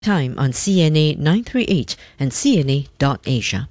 Time on CNA 938 and CNA.Asia.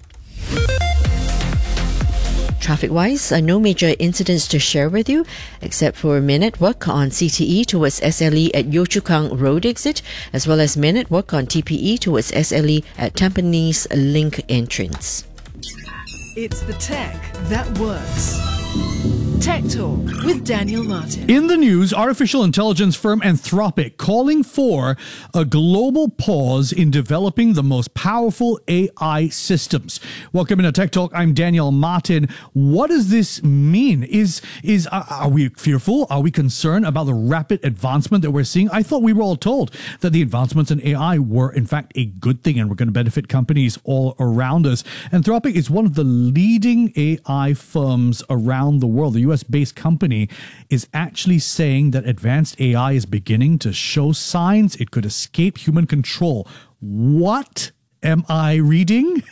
Traffic-wise, no major incidents to share with you, except for minute work on CTE towards SLE at Yio Chu Kang Road exit, as well as minute work on TPE towards SLE at Tampines Link entrance. It's the tech that works. Tech Talk with Daniel Martin. In the news, artificial intelligence firm Anthropic calling for a global pause in developing the most powerful AI systems. Welcome to Tech Talk. I'm Daniel Martin. What does this mean? Are we fearful? Are we concerned about the rapid advancement that we're seeing? I thought we were all told that the advancements in AI were in fact a good thing and were going to benefit companies all around us. Anthropic is one of the leading AI firms around the world. The US-based company is actually saying that advanced AI is beginning to show signs it could escape human control. What am I reading?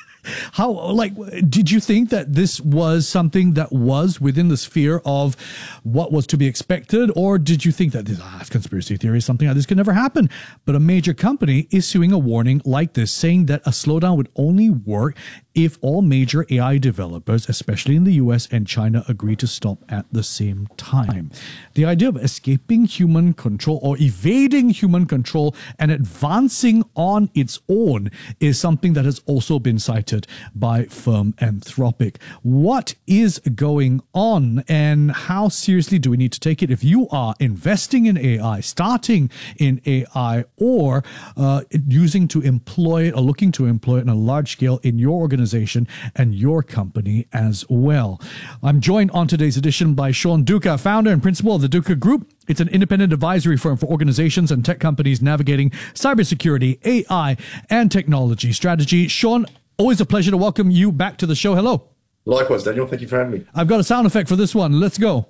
Did you think that this was something that was within the sphere of what was to be expected? Or did you think that this conspiracy theory is something like this could never happen? But a major company issuing a warning like this, saying that a slowdown would only work if all major AI developers, especially in the US and China, agree to stop at the same time. The idea of escaping human control or evading human control and advancing on its own is something that has also been cited by firm Anthropic. What is going on and how seriously do we need to take it? If you are investing in AI, starting in AI, or using to employ it or looking to employ it on a large scale in your organization and your company as well. I'm joined on today's edition by Sean Duca, founder and principal of the Duca Group. It's an independent advisory firm for organizations and tech companies navigating cybersecurity, AI, and technology strategy. Sean, always a pleasure to welcome you back to the show. Hello. Likewise, Daniel. Thank you for having me. I've got a sound effect for this one. Let's go.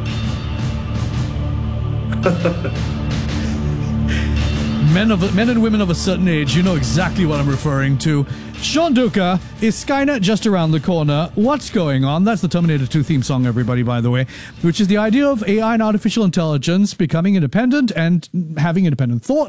Men and women of a certain age, you know exactly what I'm referring to. Sean Duca, is Skynet just around the corner? What's going on? That's the Terminator 2 theme song, everybody, by the way, which is the idea of AI and artificial intelligence becoming independent and having independent thought.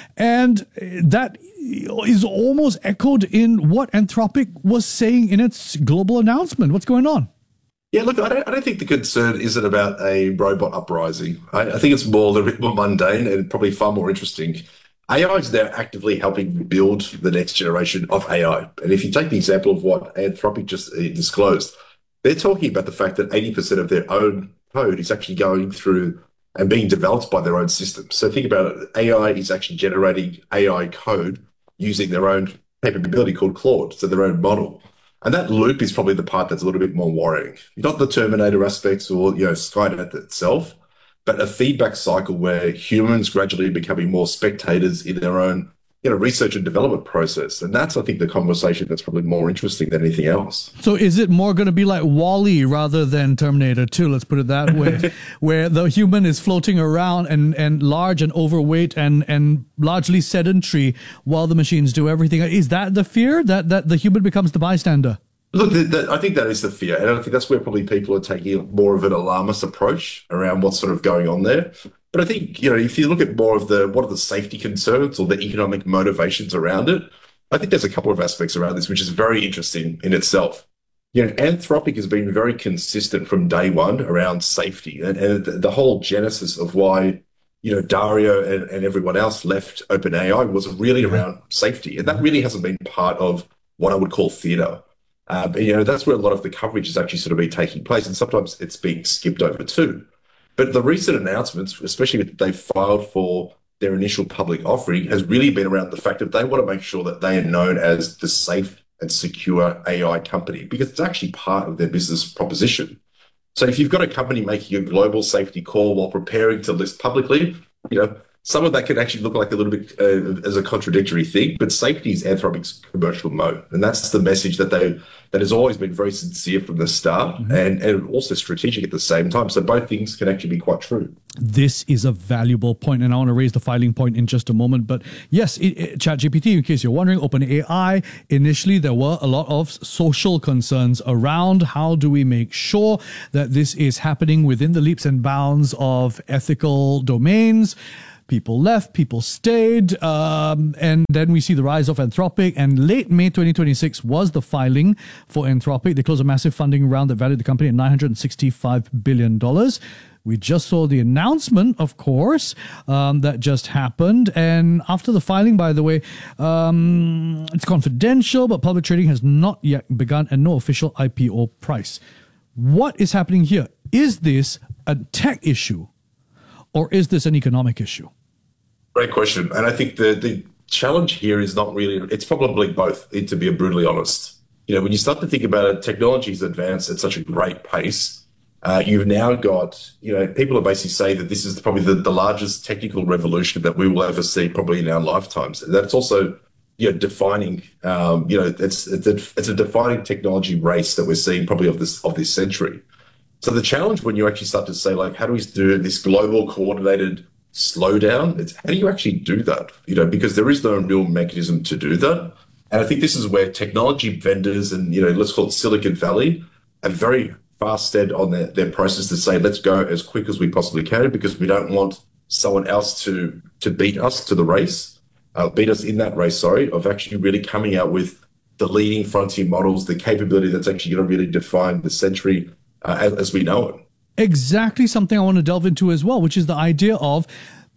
And that is almost echoed in what Anthropic was saying in its global announcement. What's going on? Yeah, look, I don't think the concern isn't about a robot uprising. I think it's a little bit more mundane and probably far more interesting. AI is now actively helping build the next generation of AI. And if you take the example of what Anthropic just disclosed, they're talking about the fact that 80% of their own code is actually going through and being developed by their own systems. So think about it. AI is actually generating AI code using their own capability called Claude, so their own model. And that loop is probably the part that's a little bit more worrying. Not the Terminator aspects or Skynet itself, but a feedback cycle where humans gradually becoming more spectators in their own research and development process. And that's, I think, the conversation that's probably more interesting than anything else. So is it more going to be like WALL-E rather than Terminator 2, let's put it that way, where the human is floating around and large and overweight and largely sedentary while the machines do everything? Is that the fear, that the human becomes the bystander? Look, I think that is the fear. And I think that's where probably people are taking more of an alarmist approach around what's sort of going on there. But I think, if you look at more of what are the safety concerns or the economic motivations around it, I think there's a couple of aspects around this, which is very interesting in itself. Anthropic has been very consistent from day one around safety and the whole genesis of why, Dario and everyone else left OpenAI was really around safety. And that really hasn't been part of what I would call theater. That's where a lot of the coverage has actually sort of been taking place. And sometimes it's being skipped over too. But the recent announcements, especially that they filed for their initial public offering, has really been around the fact that they want to make sure that they are known as the safe and secure AI company, because it's actually part of their business proposition. So if you've got a company making a global safety call while preparing to list publicly, some of that can actually look like a little bit as a contradictory thing, but safety is Anthropic's commercial mode. And that's the message that has always been very sincere from the start, and also strategic at the same time. So both things can actually be quite true. This is a valuable point, and I want to raise the filing point in just a moment. But yes, ChatGPT, in case you're wondering, OpenAI, initially there were a lot of social concerns around how do we make sure that this is happening within the leaps and bounds of ethical domains. People left, people stayed, and then we see the rise of Anthropic. And late May 2026 was the filing for Anthropic. They closed a massive funding round that valued the company at $965 billion. We just saw the announcement, of course, that just happened. And after the filing, by the way, it's confidential, but public trading has not yet begun and no official IPO price. What is happening here? Is this a tech issue or is this an economic issue? Great question. And I think the challenge here is not really, it's probably both, to be brutally honest. When you start to think about it, technology has advanced at such a great pace. You've now got, people are basically saying that this is probably the largest technical revolution that we will ever see probably in our lifetimes. That's also, defining, it's a defining technology race that we're seeing probably of this century. So the challenge when you actually start to say, like, how do we do this global coordinated slowdown? It's how do you actually do that? Because there is no real mechanism to do that. And I think this is where technology vendors and, let's call it Silicon Valley, are very fast stead on their process to say, let's go as quick as we possibly can because we don't want someone else to beat us to the race, beat us in that race, of actually really coming out with the leading frontier models, the capability that's actually going to really define the century as we know it. Exactly something I want to delve into as well, which is the idea of,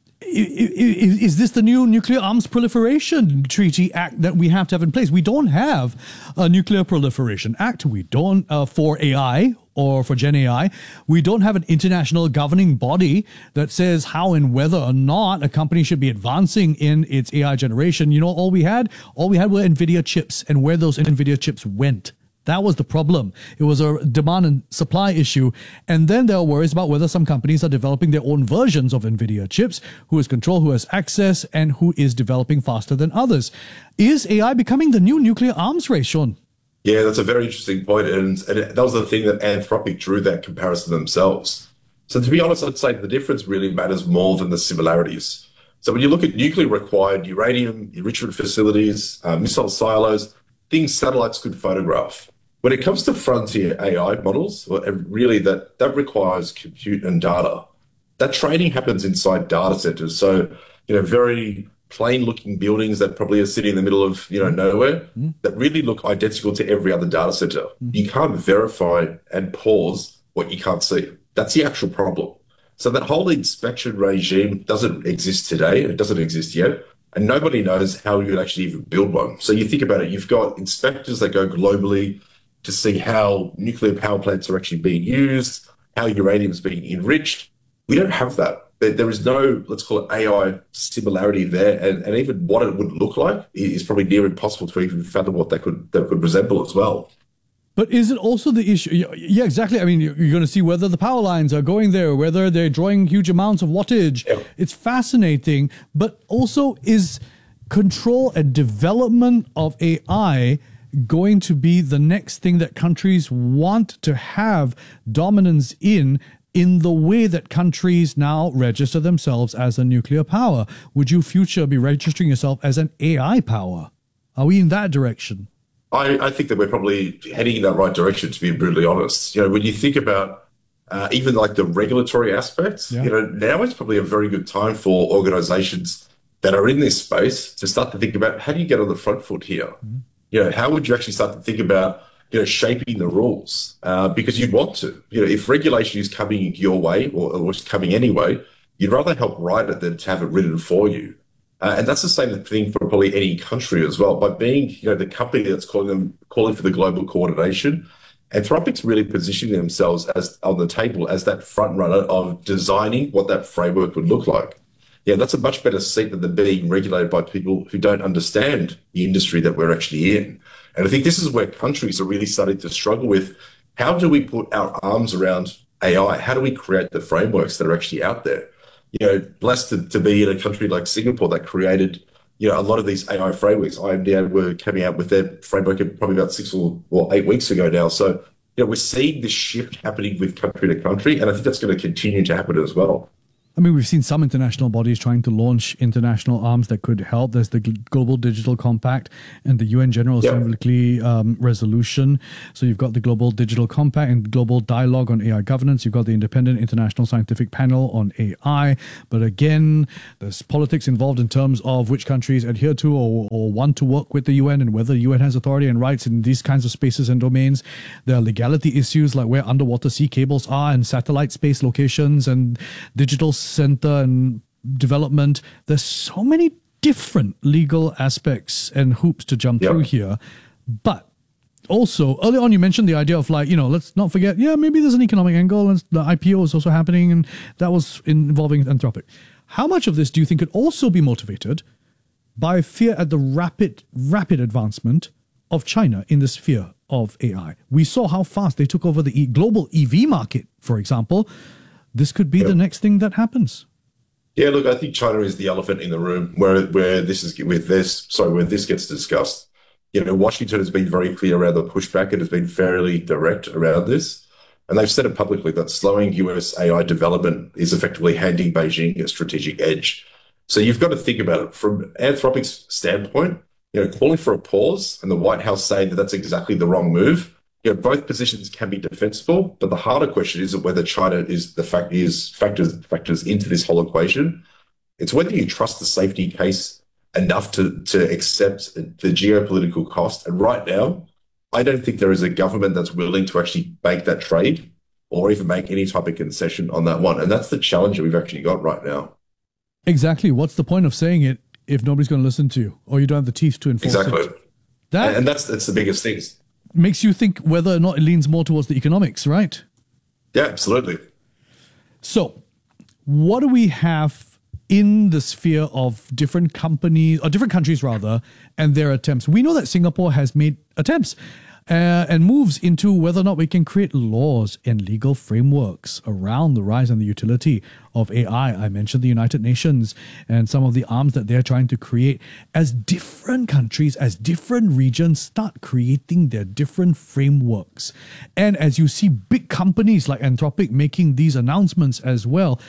is this the new Nuclear Arms Proliferation Treaty Act that we have to have in place? We don't have a Nuclear Proliferation Act. We don't, for AI or for Gen AI, we don't have an international governing body that says how and whether or not a company should be advancing in its AI generation. All we had were NVIDIA chips and where those NVIDIA chips went. That was the problem. It was a demand and supply issue. And then there are worries about whether some companies are developing their own versions of NVIDIA chips, who has control, who has access, and who is developing faster than others. Is AI becoming the new nuclear arms race, Sean? Yeah, that's a very interesting point. And that was the thing that Anthropic drew that comparison themselves. So to be honest, I'd say the difference really matters more than the similarities. So when you look at nuclear required uranium, enrichment facilities, missile silos, things satellites could photograph. When it comes to frontier AI models, really that requires compute and data. That training happens inside data centers. So, very plain looking buildings that probably are sitting in the middle of, nowhere that really look identical to every other data center. You can't verify and pause what you can't see. That's the actual problem. So that whole inspection regime doesn't exist today. It doesn't exist yet. And nobody knows how you actually even build one. So you think about it, you've got inspectors that go globally to see how nuclear power plants are actually being used, how uranium is being enriched. We don't have that. There is no, let's call it AI similarity there. And even what it would look like is probably near impossible to even fathom what that could resemble as well. But is it also the issue? Yeah, exactly. I mean, you're going to see whether the power lines are going there, whether they're drawing huge amounts of wattage. Yeah. It's fascinating. But also, is control and development of AI going to be the next thing that countries want to have dominance in the way that countries now register themselves as a nuclear power? Would you future be registering yourself as an AI power? Are we in that direction? I think that we're probably heading in that right direction, to be brutally honest. When you think about even like the regulatory aspects, now is probably a very good time for organizations that are in this space to start to think about how do you get on the front foot here? How would you actually start to think about, shaping the rules? Because you'd want to. If regulation is coming your way or it's coming anyway, you'd rather help write it than to have it written for you. And that's the same thing for probably any country as well. By being, the company that's calling for the global coordination, Anthropic's really positioning themselves as on the table as that front runner of designing what that framework would look like. Yeah, that's a much better seat than being regulated by people who don't understand the industry that we're actually in. And I think this is where countries are really starting to struggle with how do we put our arms around AI? How do we create the frameworks that are actually out there? Blessed to be in a country like Singapore that created, a lot of these AI frameworks. IMD were coming out with their framework probably about 6 or 8 weeks ago now. So, we're seeing this shift happening with country to country, and I think that's going to continue to happen as well. I mean, we've seen some international bodies trying to launch international arms that could help. There's the Global Digital Compact and the UN General Assembly resolution. So you've got the Global Digital Compact and Global Dialogue on AI Governance. You've got the Independent International Scientific Panel on AI. But again, there's politics involved in terms of which countries adhere to or want to work with the UN and whether the UN has authority and rights in these kinds of spaces and domains. There are legality issues like where underwater sea cables are and satellite space locations and digital center and development. There's so many different legal aspects and hoops to jump through here. But also, early on, you mentioned the idea of like, let's not forget, maybe there's an economic angle and the IPO is also happening and that was involving Anthropic. How much of this do you think could also be motivated by fear at the rapid advancement of China in the sphere of AI? We saw how fast they took over the global EV market, for example. This could be the next thing that happens. Yeah, look, I think China is the elephant in the room where this gets discussed. Washington has been very clear around the pushback. It has been fairly direct around this. And they've said it publicly that slowing US AI development is effectively handing Beijing a strategic edge. So you've got to think about it from Anthropic's standpoint, calling for a pause and the White House saying that that's exactly the wrong move. Both positions can be defensible, but the harder question isn't whether China factors into this whole equation. It's whether you trust the safety case enough to accept the geopolitical cost. And right now, I don't think there is a government that's willing to actually make that trade or even make any type of concession on that one. And that's the challenge that we've actually got right now. Exactly. What's the point of saying it if nobody's going to listen to you or you don't have the teeth to enforce it? And that's the biggest thing. Makes you think whether or not it leans more towards the economics, right? Yeah, absolutely. So what do we have in the sphere of different companies, or different countries rather, and their attempts? We know that Singapore has made attempts and moves into whether or not we can create laws and legal frameworks around the rise and the utility of AI. I mentioned the United Nations and some of the arms that they're trying to create as different countries, as different regions start creating their different frameworks. And as you see big companies like Anthropic making these announcements as well,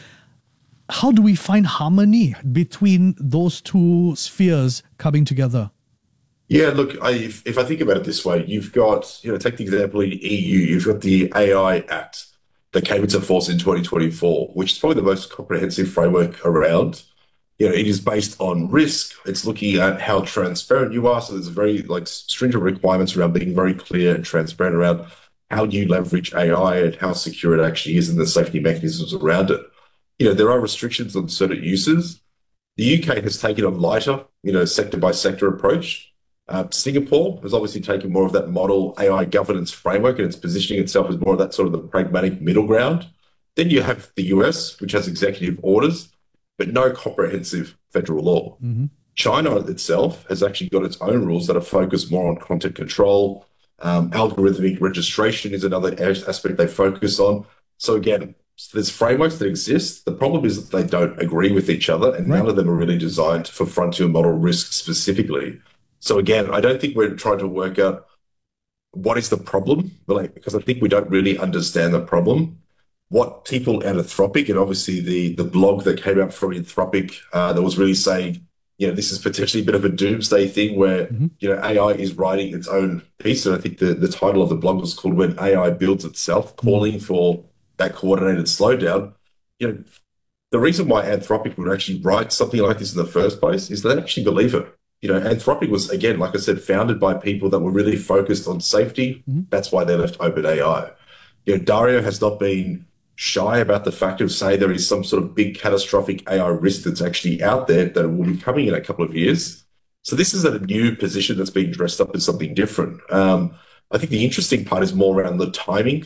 how do we find harmony between those two spheres coming together? Yeah, look, if I think about it this way, you've got, take the example in EU, you've got the AI Act that came into force in 2024, which is probably the most comprehensive framework around. It is based on risk. It's looking at how transparent you are. So there's very stringent requirements around being very clear and transparent around how you leverage AI and how secure it actually is and the safety mechanisms around it. There are restrictions on certain uses. The UK has taken a lighter, sector by sector approach. Singapore has obviously taken more of that model AI governance framework and it's positioning itself as more of that sort of the pragmatic middle ground. Then you have the US, which has executive orders, but no comprehensive federal law. Mm-hmm. China itself has actually got its own rules that are focused more on content control. Algorithmic registration is another aspect they focus on. So again, there's frameworks that exist. The problem is that they don't agree with each other and none of them are really designed for frontier model risk specifically. So again, I don't think we're trying to work out what is the problem, because I think we don't really understand the problem. What people at Anthropic, and obviously the blog that came out from Anthropic that was really saying, this is potentially a bit of a doomsday thing where, AI is writing its own piece. And I think the title of the blog was called When AI Builds Itself, calling for that coordinated slowdown. The reason why Anthropic would actually write something like this in the first place is they actually believe it. Anthropic was, again, like I said, founded by people that were really focused on safety. Mm-hmm. That's why they left OpenAI. Dario has not been shy about the fact of saying there is some sort of big catastrophic AI risk that's actually out there that will be coming in a couple of years. So this is a new position that's being dressed up as something different. I think the interesting part is more around the timing,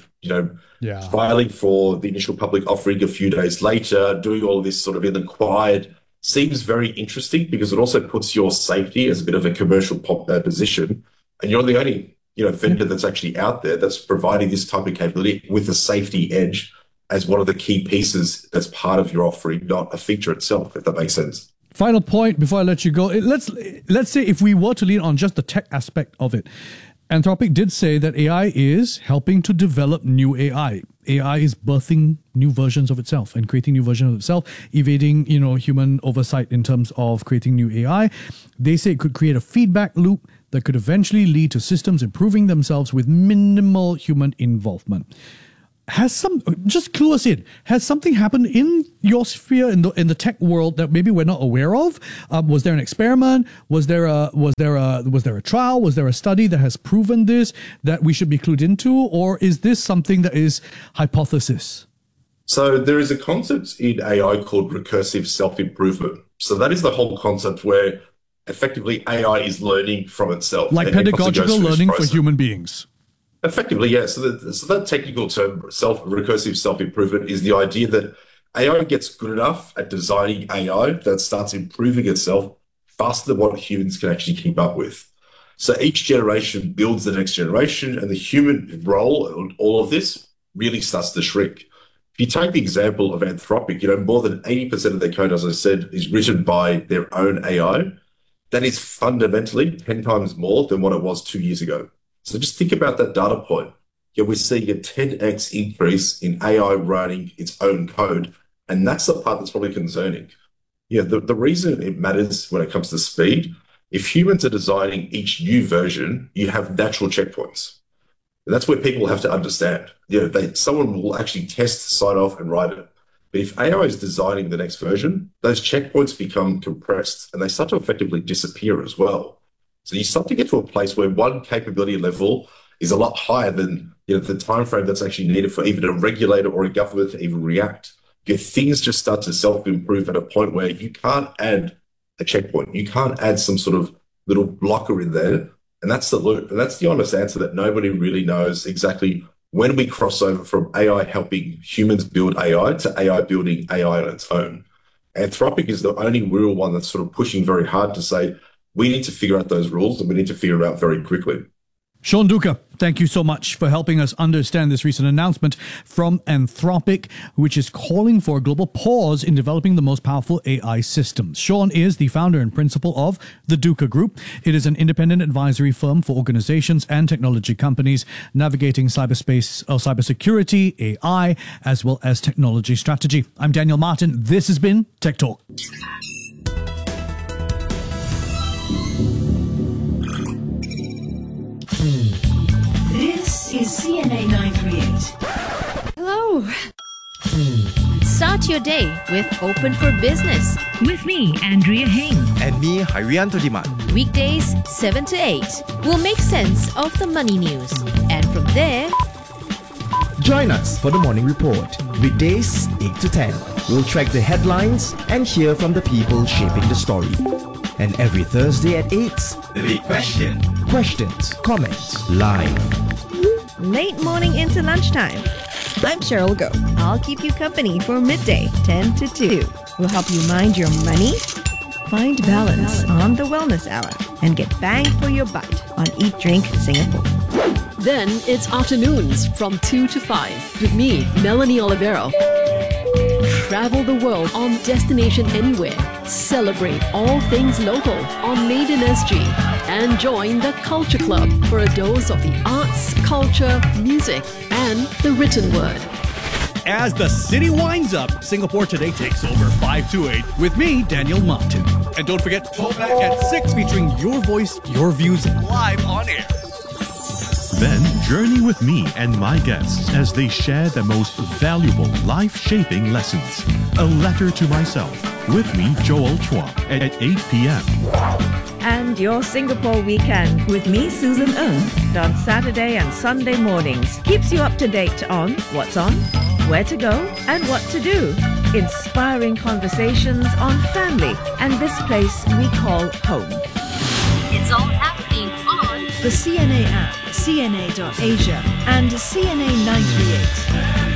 filing for the initial public offering a few days later, doing all of this sort of in the quiet. Seems very interesting because it also puts your safety as a bit of a commercial position. And you're the only, vendor that's actually out there that's providing this type of capability with a safety edge as one of the key pieces that's part of your offering, not a feature itself, if that makes sense. Final point before I let you go. Let's say if we were to lean on just the tech aspect of it, Anthropic did say that AI is helping to develop new AI. AI is birthing new versions of itself and creating new versions of itself, evading, human oversight in terms of creating new AI. They say it could create a feedback loop that could eventually lead to systems improving themselves with minimal human involvement. Just clue us in. Has something happened in your sphere, in the tech world, that maybe we're not aware of? Was there an experiment? Was there a trial? Was there a study that has proven this that we should be clued into, or is this something that is hypothesis? So there is a concept in AI called recursive self-improvement. So that is the whole concept where effectively AI is learning from itself, like pedagogical learning for human beings. Effectively, yeah. So that technical term, recursive self-improvement, is the idea that AI gets good enough at designing AI that starts improving itself faster than what humans can actually keep up with. So each generation builds the next generation, and the human role in all of this really starts to shrink. If you take the example of Anthropic, more than 80% of their code, as I said, is written by their own AI. That is fundamentally 10 times more than what it was 2 years ago. So just think about that data point. We're seeing a 10x increase in AI writing its own code, and that's the part that's probably concerning. The reason it matters when it comes to speed, if humans are designing each new version, you have natural checkpoints. And that's where people have to understand. Someone will actually test, sign off, and write it. But if AI is designing the next version, those checkpoints become compressed, and they start to effectively disappear as well. So you start to get to a place where one capability level is a lot higher than the time frame that's actually needed for even a regulator or a government to even react. Things just start to self-improve at a point where you can't add a checkpoint. You can't add some sort of little blocker in there. And that's the loop. And that's the honest answer that nobody really knows exactly when we cross over from AI helping humans build AI to AI building AI on its own. Anthropic is the only real one that's sort of pushing very hard to say, we need to figure out those rules, and we need to figure it out very quickly. Sean Duca, thank you so much for helping us understand this recent announcement from Anthropic, which is calling for a global pause in developing the most powerful AI systems. Sean is the founder and principal of the Duca Group. It is an independent advisory firm for organizations and technology companies navigating cybersecurity, AI, as well as technology strategy. I'm Daniel Martin. This has been Tech Talk. This is CNA 938. Hello. Start your day with Open for Business. With me, Andrea Heng. And me, Harianto Diman. Weekdays 7 to 8. We'll make sense of the money news. And from there, join us for the Morning Report. Weekdays 8 to 10. We'll track the headlines and hear from the people shaping the story. And every Thursday at 8, The Big Question. Questions, comments, live. Late morning into lunchtime. I'm Cheryl Go. I'll keep you company for midday, 10 to 2. We'll help you mind your money, find balance on the Wellness Hour, and get bang for your buck on Eat Drink Singapore. Then it's afternoons from 2 to 5 with me, Melanie Olivero. Travel the world on Destination Anywhere. Celebrate all things local on Made in SG. And join the Culture Club for a dose of the arts, culture, music, and the written word. As the city winds up, Singapore Today takes over 5 to 8 with me, Daniel Martin. And don't forget, Throwback at 6 featuring your voice, your views live on air. Then journey with me and my guests as they share the most valuable life-shaping lessons. A Letter to Myself with me, Joel Chua, at 8 p.m. And your Singapore weekend with me, Susan Ng, on Saturday and Sunday mornings. Keeps you up to date on what's on, where to go, and what to do. Inspiring conversations on family and this place we call home. it's all happening on The CNA app, CNA.Asia, and CNA 938.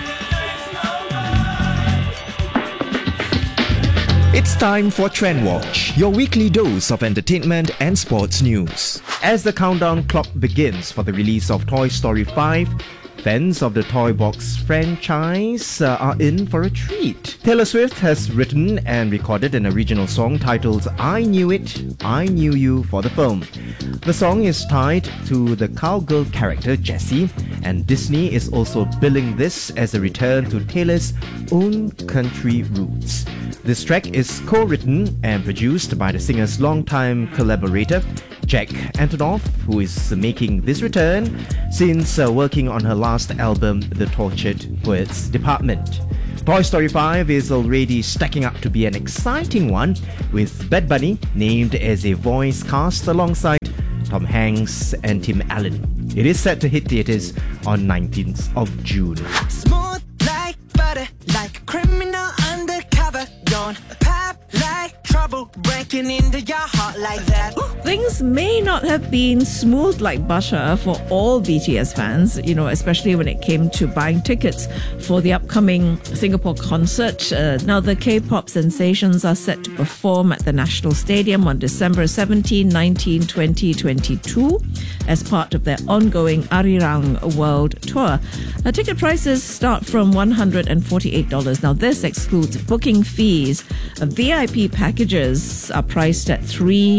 It's time for Trend Watch, your weekly dose of entertainment and sports news. As the countdown clock begins for the release of Toy Story 5, Fans of the Toy Box franchise are in for a treat. Taylor Swift has written and recorded an original song titled I Knew It, I Knew You for the film. The song is tied to the cowgirl character Jessie, and Disney is also billing this as a return to Taylor's own country roots. This track is co-written and produced by the singer's longtime collaborator, Jack Antonoff, who is making this return since working on her last album, The Tortured Poets Department. Toy Story 5 is already stacking up to be an exciting one, with Bad Bunny named as a voice cast alongside Tom Hanks and Tim Allen. It is set to hit theatres on 19th of June. Smooth like butter, like a criminal undercover. Don't pop like trouble, breaking into your heart like that. Things may not have been smooth like butter for all BTS fans, especially when it came to buying tickets for the upcoming Singapore concert. Now, the K-pop sensations are set to perform at the National Stadium on December 17, 19, 20, 22 as part of their ongoing Arirang World Tour. Ticket prices start from $148. Now, this excludes booking fees. VIP packages are priced at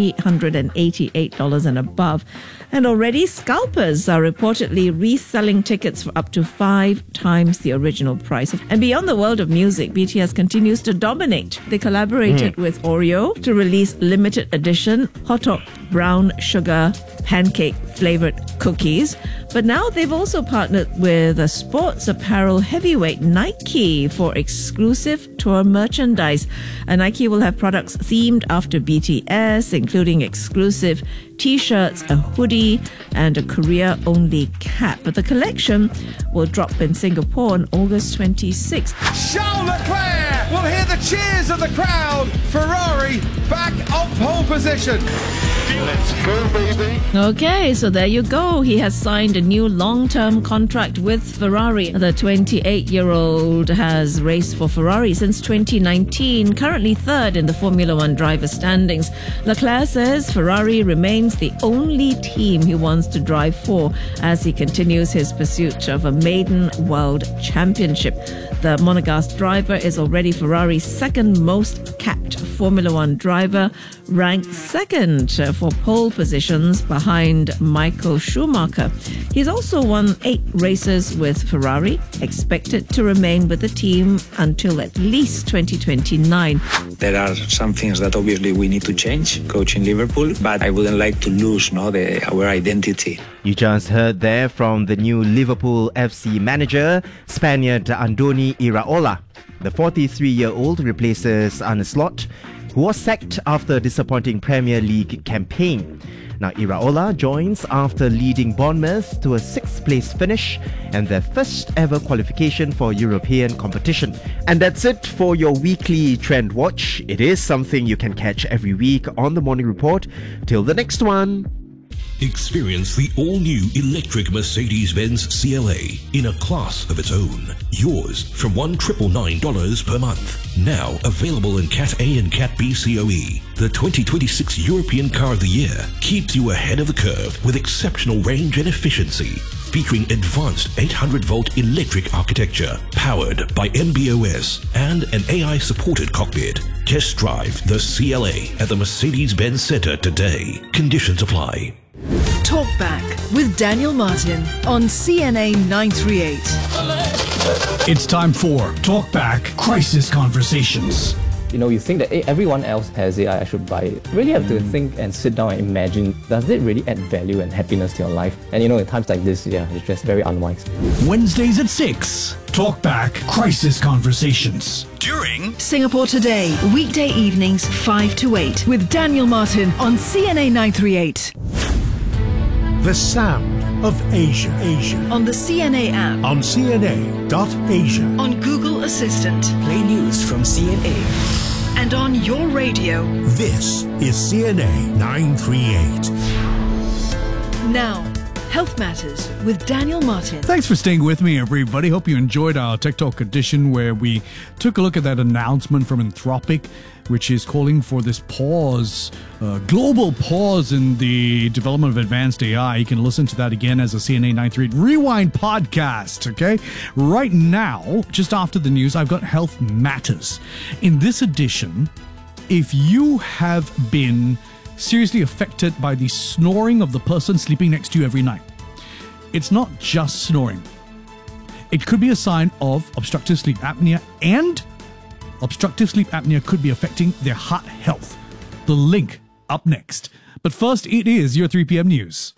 $388 and above. And already scalpers are reportedly reselling tickets for up to 5 times the original price. And beyond the world of music, BTS continues to dominate. They collaborated with Oreo to release limited edition hot dog brown sugar pancake flavored cookies. But now they've also partnered with a sports apparel heavyweight Nike for exclusive tour merchandise. And Nike will have products themed after BTS, including exclusive t-shirts, a hoodie, and a Korea-only cap. But the collection will drop in Singapore on August 26th. Charles Leclerc will hear the cheers of the crowd. Ferrari back on pole position. Let's go, baby. Okay, so there you go. He has signed a new long-term contract with Ferrari. The 28-year-old has raced for Ferrari since 2019, currently third in the Formula One driver standings. Leclerc says Ferrari remains the only team he wants to drive for as he continues his pursuit of a maiden world championship. The Monegasque driver is already Ferrari's second most capped Formula One driver, ranked second for pole positions behind Michael Schumacher. He's also won 8 races with Ferrari, expected to remain with the team until at least 2029. There are some things that obviously we need to change coaching Liverpool, but I wouldn't like to lose our identity. You just heard there from the new Liverpool FC manager, Spaniard Andoni Iraola. The 43-year-old replaces Arne Slot, who was sacked after a disappointing Premier League campaign. Now, Iraola joins after leading Bournemouth to a 6th place finish and their first ever qualification for European competition. And that's it for your weekly Trend Watch. It is something you can catch every week on the Morning Report. Till the next one. Experience the all-new electric Mercedes-Benz CLA in a class of its own. Yours from $1,999 per month. Now available in Cat A and Cat B COE. The 2026 European Car of the Year keeps you ahead of the curve with exceptional range and efficiency. Featuring advanced 800-volt electric architecture, powered by MB.OS and an AI-supported cockpit. Test drive the CLA at the Mercedes-Benz Center today. Conditions apply. Talk Back with Daniel Martin on CNA 938. It's time for Talk Back Crisis Conversations. You think that everyone else has it, I should buy it. Really have to think and sit down and imagine, does it really add value and happiness to your life? And in times like this, it's just very unwise. Wednesdays at 6, Talk Back Crisis Conversations. During Singapore Today, weekday evenings 5 to 8 with Daniel Martin on CNA 938. The sound of Asia. On the CNA app. On CNA.Asia. On Google Assistant. Play news from CNA. And on your radio. This is CNA 938. Now, Health Matters with Daniel Martin. Thanks for staying with me, everybody. Hope you enjoyed our Tech Talk edition where we took a look at that announcement from Anthropic, which is calling for this pause, global pause in the development of advanced AI. You can listen to that again as a CNA 938 Rewind podcast, okay? Right now, just after the news, I've got Health Matters. In this edition, if you have been seriously affected by the snoring of the person sleeping next to you every night, it's not just snoring. It could be a sign of obstructive sleep apnea, and obstructive sleep apnea could be affecting their heart health. The link up next. But first, it is your 3 p.m. news.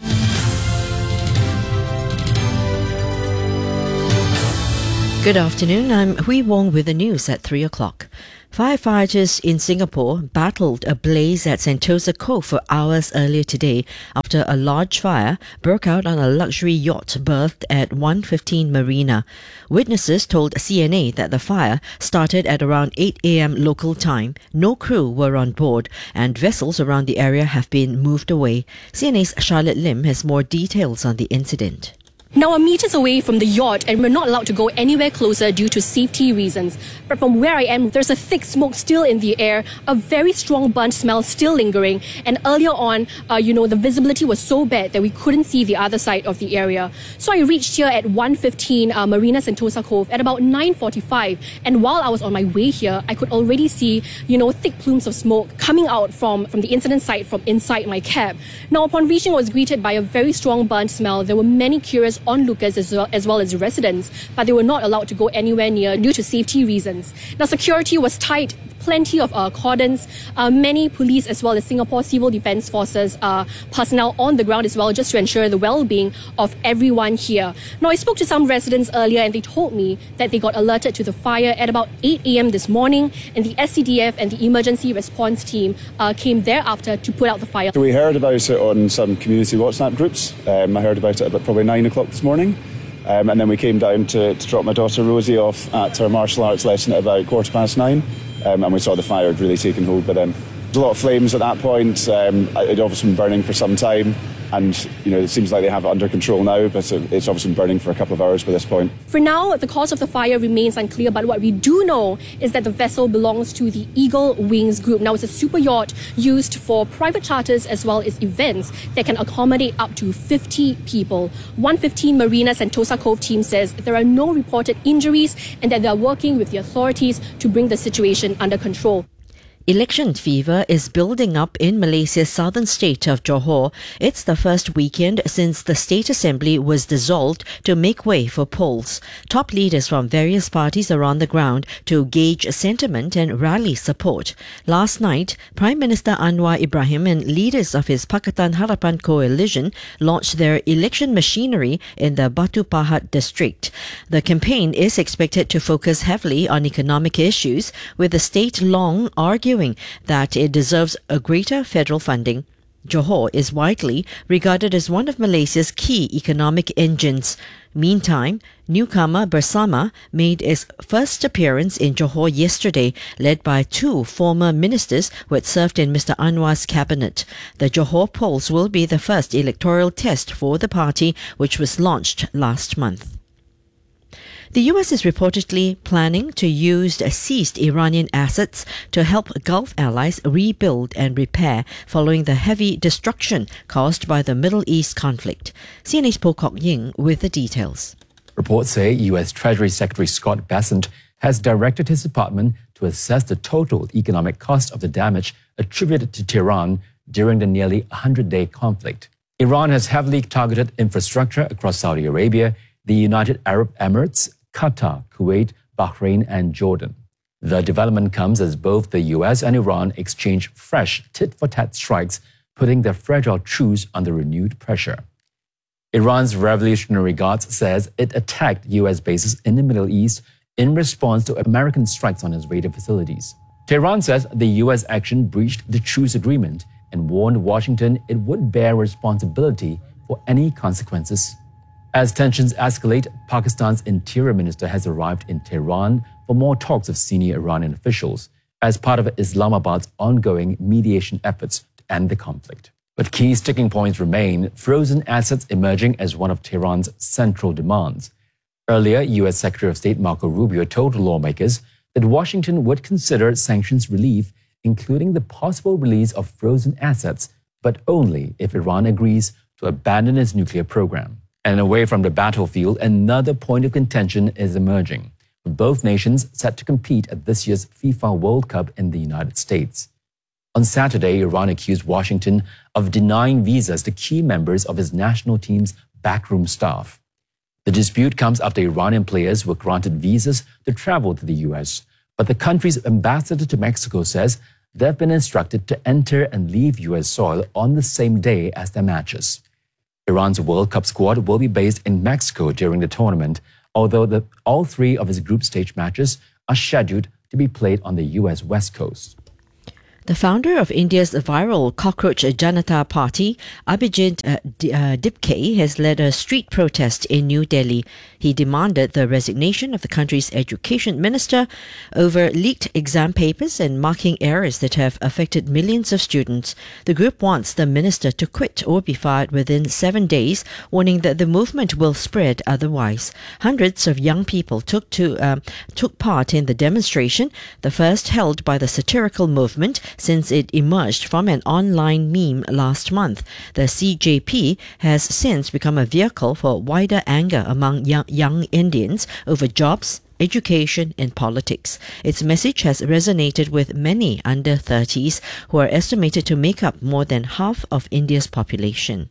Good afternoon, I'm Hui Wong with the news at 3 o'clock. Firefighters in Singapore battled a blaze at Sentosa Cove for hours earlier today after a large fire broke out on a luxury yacht berthed at 115 Marina. Witnesses told CNA that the fire started at around 8 a.m. local time. No crew were on board and vessels around the area have been moved away. CNA's Charlotte Lim has more details on the incident. Now, I'm meters away from the yacht and we're not allowed to go anywhere closer due to safety reasons. But from where I am, there's a thick smoke still in the air, a very strong burnt smell still lingering. And earlier on, the visibility was so bad that we couldn't see the other side of the area. So I reached here at 1:15 Marina Sentosa Cove at about 9:45. And while I was on my way here, I could already see, thick plumes of smoke coming out from the incident site from inside my cab. Now, upon reaching, I was greeted by a very strong burnt smell. There were many curious onlookers as well as residents, but they were not allowed to go anywhere near due to safety reasons. Now, security was tight. Plenty of cordons, many police as well as Singapore Civil Defence Forces personnel on the ground as well, just to ensure the well-being of everyone here. Now, I spoke to some residents earlier and they told me that they got alerted to the fire at about 8 a.m. this morning, and the SCDF and the emergency response team came thereafter to put out the fire. So we heard about it on some community WhatsApp groups. I heard about it at probably 9 o'clock this morning. And then we came down to drop my daughter Rosie off at her martial arts lesson at about 9:15. And we saw the fire had really taken hold by then. There's a lot of flames at that point. It obviously been burning for some time. And, it seems like they have it under control now, but it's obviously been burning for a couple of hours by this point. For now, the cause of the fire remains unclear, but what we do know is that the vessel belongs to the Eagle Wings Group. Now, it's a super yacht used for private charters as well as events that can accommodate up to 50 people. 115 Marina Sentosa Cove team says there are no reported injuries and that they are working with the authorities to bring the situation under control. Election fever is building up in Malaysia's southern state of Johor. It's the first weekend since the State Assembly was dissolved to make way for polls. Top leaders from various parties are on the ground to gauge sentiment and rally support. Last night, Prime Minister Anwar Ibrahim and leaders of his Pakatan Harapan coalition launched their election machinery in the Batu Pahat district. The campaign is expected to focus heavily on economic issues, with the state long arguing that it deserves a greater federal funding. Johor is widely regarded as one of Malaysia's key economic engines. Meantime, newcomer Bersama made its first appearance in Johor yesterday, led by two former ministers who had served in Mr. Anwar's cabinet. The Johor polls will be the first electoral test for the party, which was launched last month. The US is reportedly planning to use seized Iranian assets to help Gulf allies rebuild and repair following the heavy destruction caused by the Middle East conflict. CNA's Po Kok Ying with the details. Reports say US Treasury Secretary Scott Bessent has directed his department to assess the total economic cost of the damage attributed to Tehran during the nearly 100-day conflict. Iran has heavily targeted infrastructure across Saudi Arabia, the United Arab Emirates, Qatar, Kuwait, Bahrain, and Jordan. The development comes as both the US and Iran exchange fresh tit-for-tat strikes, putting their fragile truce under renewed pressure. Iran's Revolutionary Guards says it attacked US bases in the Middle East in response to American strikes on its radar facilities. Tehran says the US action breached the truce agreement and warned Washington it would bear responsibility for any consequences. As tensions escalate, Pakistan's Interior Minister has arrived in Tehran for more talks with senior Iranian officials as part of Islamabad's ongoing mediation efforts to end the conflict. But key sticking points remain, frozen assets emerging as one of Tehran's central demands. Earlier, U.S. Secretary of State Marco Rubio told lawmakers that Washington would consider sanctions relief, including the possible release of frozen assets, but only if Iran agrees to abandon its nuclear program. And away from the battlefield, another point of contention is emerging, with both nations set to compete at this year's FIFA World Cup in the United States. On Saturday, Iran accused Washington of denying visas to key members of its national team's backroom staff. The dispute comes after Iranian players were granted visas to travel to the U.S., but the country's ambassador to Mexico says they've been instructed to enter and leave U.S. soil on the same day as their matches. Iran's World Cup squad will be based in Mexico during the tournament, although all three of its group stage matches are scheduled to be played on the U.S. West Coast. The founder of India's viral cockroach Janata Party, Abhijit Dipke, has led a street protest in New Delhi. He demanded the resignation of the country's education minister over leaked exam papers and marking errors that have affected millions of students. The group wants the minister to quit or be fired within 7 days, warning that the movement will spread otherwise. Hundreds of young people took part in the demonstration, the first held by the satirical movement since it emerged from an online meme last month. The CJP has since become a vehicle for wider anger among young Indians over jobs, education and politics. Its message has resonated with many under 30s who are estimated to make up more than half of India's population.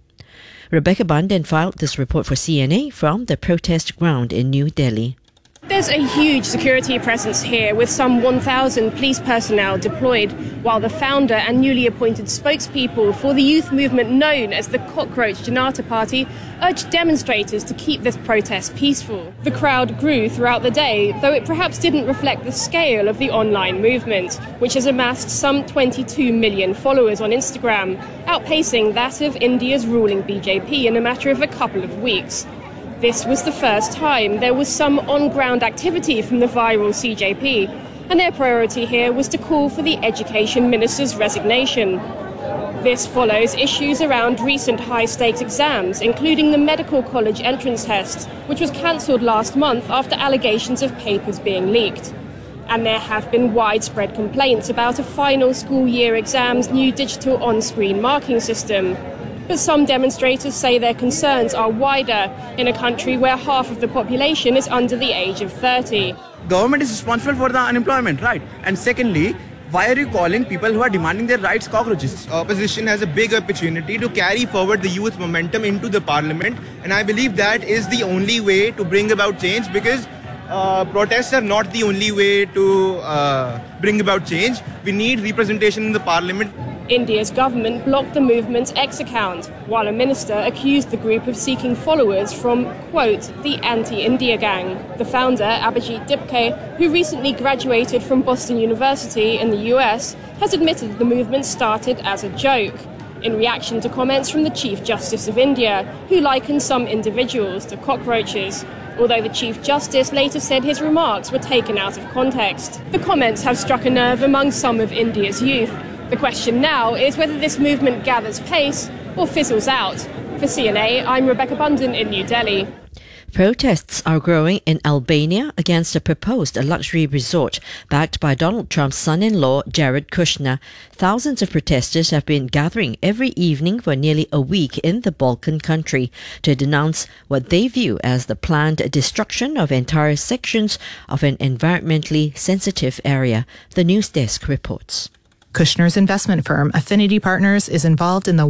Rebecca Bundan filed this report for CNA from the protest ground in New Delhi. There's a huge security presence here with some 1,000 police personnel deployed, while the founder and newly appointed spokespeople for the youth movement known as the Cockroach Janata Party urged demonstrators to keep this protest peaceful. The crowd grew throughout the day, though it perhaps didn't reflect the scale of the online movement, which has amassed some 22 million followers on Instagram, outpacing that of India's ruling BJP in a matter of a couple of weeks. This was the first time there was some on-ground activity from the viral CJP, and their priority here was to call for the education minister's resignation. This follows issues around recent high-stakes exams, including the medical college entrance test, which was cancelled last month after allegations of papers being leaked. And there have been widespread complaints about a final school year exam's new digital on-screen marking system. But some demonstrators say their concerns are wider in a country where half of the population is under the age of 30. Government is responsible for the unemployment, right? And secondly, why are you calling people who are demanding their rights cockroaches? Opposition has a big opportunity to carry forward the youth momentum into the parliament, and I believe that is the only way to bring about change, because protests are not the only way to bring about change. We need representation in the parliament. India's government blocked the movement's X account, while a minister accused the group of seeking followers from, quote, the anti-India gang. The founder, Abhijit Dipke, who recently graduated from Boston University in the US, has admitted the movement started as a joke, in reaction to comments from the Chief Justice of India, who likened some individuals to cockroaches. Although the Chief Justice later said his remarks were taken out of context. The comments have struck a nerve among some of India's youth. The question now is whether this movement gathers pace or fizzles out. For CNA, I'm Rebecca Bundan in New Delhi. Protests are growing in Albania against a proposed luxury resort backed by Donald Trump's son-in-law, Jared Kushner. Thousands of protesters have been gathering every evening for nearly a week in the Balkan country to denounce what they view as the planned destruction of entire sections of an environmentally sensitive area. The news desk reports. Kushner's investment firm, Affinity Partners, is involved in the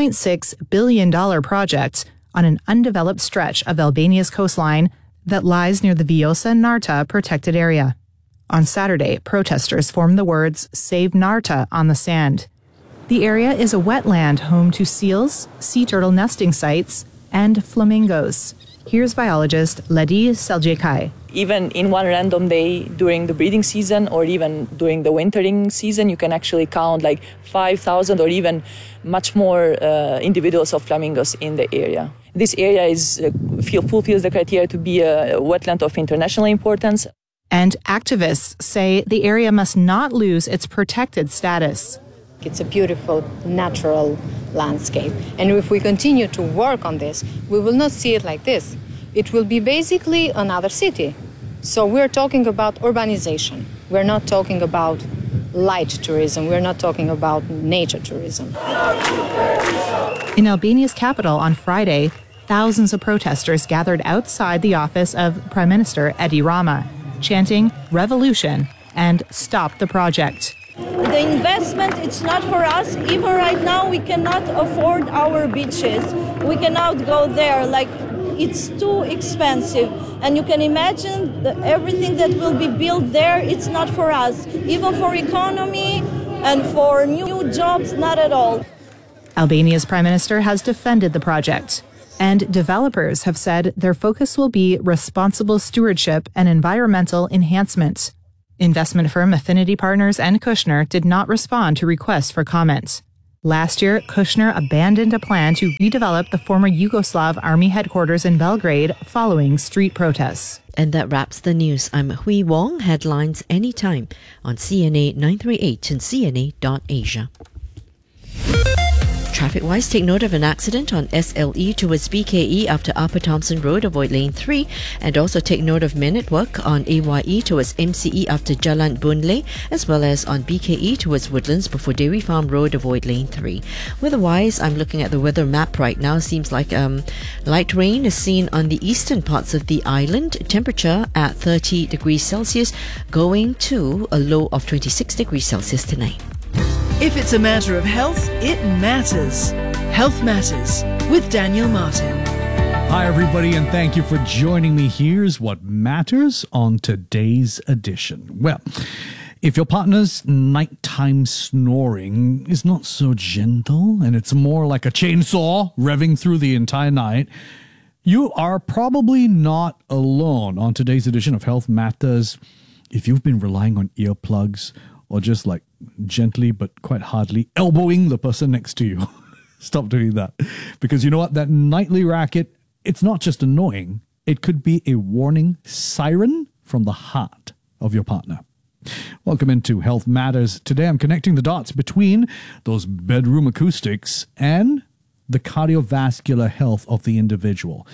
$1.6 billion project on an undeveloped stretch of Albania's coastline that lies near the Vjosa Narta protected area. On Saturday, protesters formed the words "Save Narta" on the sand. The area is a wetland home to seals, sea turtle nesting sites, and flamingos. Here's biologist Ledi Seljekai. Even in one random day during the breeding season or even during the wintering season, you can actually count like 5,000 or even much more individuals of flamingos in the area. This area fulfills the criteria to be a wetland of international importance. And activists say the area must not lose its protected status. It's a beautiful, natural landscape. And if we continue to work on this, we will not see it like this. It will be basically another city. So we're talking about urbanization. We're not talking about light tourism. We're not talking about nature tourism. In Albania's capital on Friday, thousands of protesters gathered outside the office of Prime Minister Edi Rama, chanting "Revolution" and "Stop the project." The investment, it's not for us. Even right now, we cannot afford our beaches. We cannot go there. It's too expensive. And you can imagine everything that will be built there, it's not for us. Even for economy and for new jobs, not at all. Albania's prime minister has defended the project, and developers have said their focus will be responsible stewardship and environmental enhancement. Investment firm Affinity Partners and Kushner did not respond to requests for comment. Last year, Kushner abandoned a plan to redevelop the former Yugoslav army headquarters in Belgrade following street protests. And that wraps the news. I'm Hui Wong. Headlines anytime on CNA 938 and CNA.Asia. Traffic-wise, take note of an accident on SLE towards BKE after Upper Thompson Road, avoid lane 3. And also take note of minute work on AYE towards MCE after Jalan Boon as well as on BKE towards Woodlands before Dairy Farm Road, avoid lane 3. Weather-wise, I'm looking at the weather map right now. Seems like light rain is seen on the eastern parts of the island. Temperature at 30 degrees Celsius, going to a low of 26 degrees Celsius tonight. If it's a matter of health, it matters. Health Matters with Daniel Martin. Hi, everybody, and thank you for joining me. Here's what matters on today's edition. Well, if your partner's nighttime snoring is not so gentle and it's more like a chainsaw revving through the entire night, you are probably not alone on today's edition of Health Matters. If you've been relying on earplugs or just gently but quite hardly elbowing the person next to you, stop doing that. Because you know what? That nightly racket, it's not just annoying. It could be a warning siren from the heart of your partner. Welcome into Health Matters. Today I'm connecting the dots between those bedroom acoustics and the cardiovascular health of the individual.